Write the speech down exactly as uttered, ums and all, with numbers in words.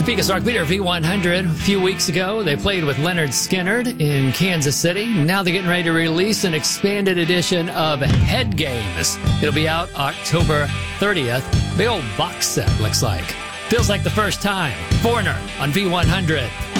Topeka's rock leader V one hundred. A few weeks ago, they played with Leonard Skinnard in Kansas City. Now they're getting ready to release an expanded edition of Head Games. It'll be out October thirtieth. Big old box set, looks like. Feels like the first time. Foreigner on V one hundred.